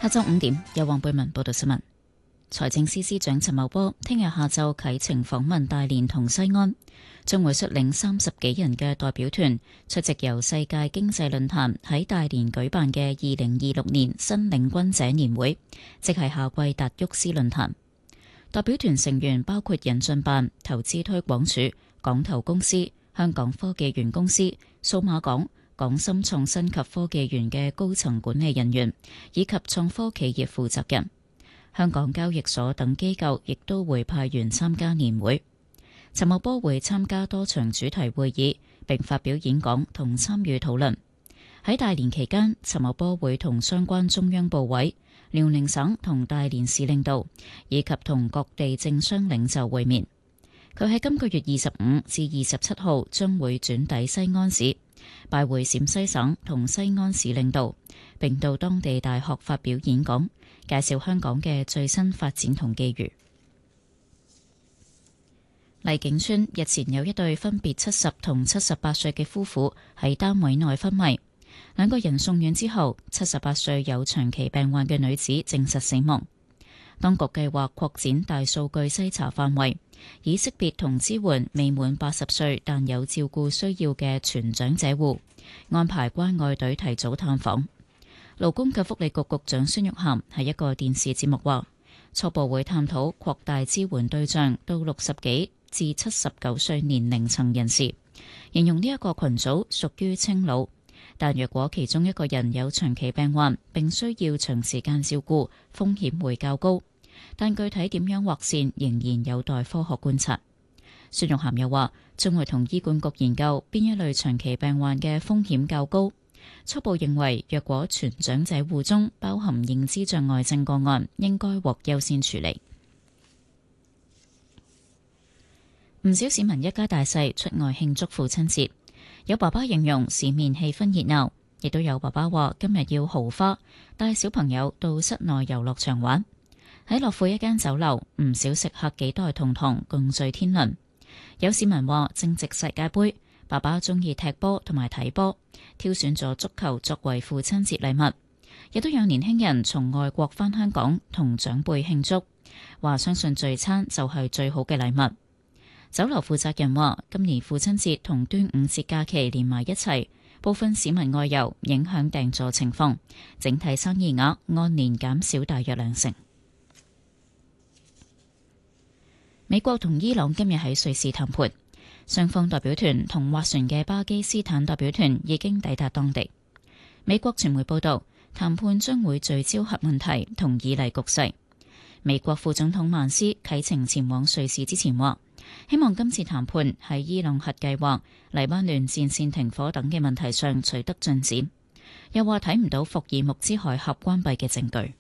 下晝5點，由黃貝文報道新聞。財政司司長陳茂波聽日下晝啟程訪問大連同西安，將會率領30幾人嘅代表團出席由世界經濟論壇喺大連舉辦嘅2026年新領軍者年會，即係夏季達沃斯論壇。代表團成員包括引進辦、投資推廣署、港投公司、香港科技園公司、數碼港、港深創新及科技園嘅高層管理人員，以及創科企業負責人。香港交易所等機構亦都會派員參加年會。陳茂波會參加多場主題會議，並發表演講同參與討論。喺大連期間，陳茂波會同相關中央部委、遼寧省同大連市領導，以及同各地政商領袖會面。佢喺今個月25至27號將會轉抵西安市，拜會陝西省同西安市領導，並到當地大學發表演講，介紹香港嘅最新發展同機遇。荔景邨日前有一對分別70同78歲嘅夫婦喺單位內昏迷，兩個人送院之後，78歲有長期病患嘅女子證實死亡。當局計劃擴展大數據篩查範圍，以識別同支援未滿80歲但有照顧需要嘅全長者戶，安排關愛隊提早探訪。勞工及福利局局長孫玉菡喺一個電視節目話，初步會探討擴大支援對象到60幾至79歲年齡層人士，形容呢一個群組屬於青老，但若果其中一個人有長期病患並需要長時間照顧，風險會較高，但具體點樣劃線仍然有待科學觀察。孫玉菡又話，將會同醫管局研究邊一類長期病患嘅風險較高。初步認為，若果全長者戶中包含認知障礙症個案，應該獲優先處理。唔少市民一家大細出外慶祝父親節，有爸爸形容市面氣氛熱鬧，亦都有爸爸話今日要豪花，帶小朋友到室內遊樂場玩。喺樂富一間酒樓，唔少食客幾代同堂共聚天倫。有市民話正值世界盃，爸爸中意踢波同埋睇波，挑選咗足球作為父親節禮物。亦都有年輕人從外國返香港同長輩慶祝，話相信聚餐就係最好嘅禮物。酒樓負責人話，今年父親節同端午節假期連埋一齊，部分市民外遊影響訂座情況，整體生意額按年減少大約2成。美國同伊朗今日喺瑞士談判，雙方代表團同斡旋嘅巴基斯坦代表團已經抵達當地。美國傳媒報道，談判將會聚焦核問題同以黎局勢。美國副總統曼斯啟程前往瑞士之前話，希望今次談判喺伊朗核計劃、黎巴嫩戰線停火等嘅問題上取得進展，又話睇唔到霍爾木茲海峽關閉嘅證據。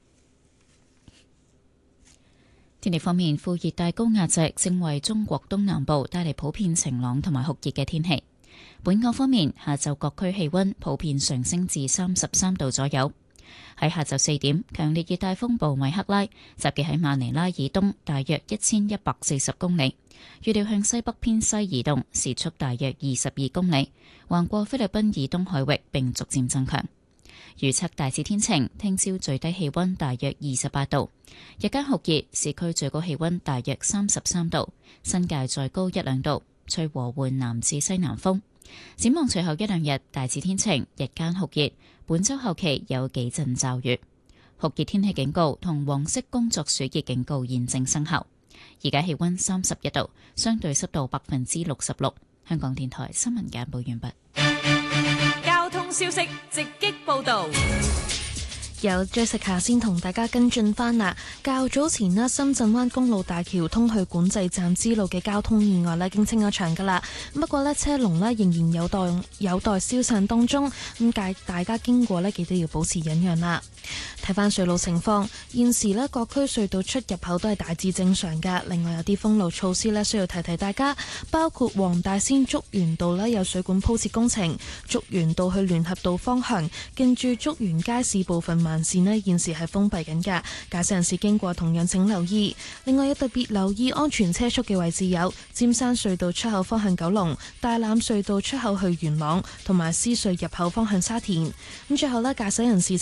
天氣方面，副熱帶高壓脊正為中國東南部帶嚟普遍晴朗同埋酷熱嘅天氣。本港方面，下晝各區氣溫普遍上升至33度左右。喺下晝4點，強烈熱帶風暴米克拉集結喺馬尼拉以東大約1140公里，預料向西北偏西移動，時速大約22公里，橫過菲律賓以東海域並逐漸增強。預測大致天晴，聽朝最低氣溫大約28度，日間酷熱，市區最高氣溫大約33度，新界再高1-2度，吹和緩南至西南風。展望隨後1-2日大致天晴，日間酷熱，本週後期有幾陣驟雨。酷熱天氣警告同黃色工作暑熱警告現正生效。而家氣溫31度，相對濕度66%。香港電台新聞簡報完畢。 交通消息直擊報道。 由 Jessica 先同大家跟進返啦。較早前呢，深圳灣公路大橋通去管制站支路嘅交通意外呢，已經清咗場噶啦。不過呢，車龍呢仍然有待消散當中。咁大家經過呢，記得要保持忍讓啦。睇翻隧路情況，現時呢各區隧道出入口都係大致正常㗎。另外有啲封路措施呢需要提提大家，包括黃大仙竹園道呢有水管鋪設工程，竹園道去聯合道方向近住竹園街市部分慢線呢現時係封閉緊㗎，駕駛人士經過同樣請留意。另外要特別留意安全車速嘅位置有尖山隧道出口方向九龍、大欖隧道出口去元朗同埋獅隧入口方向沙田。咁最後呢，駕駛人士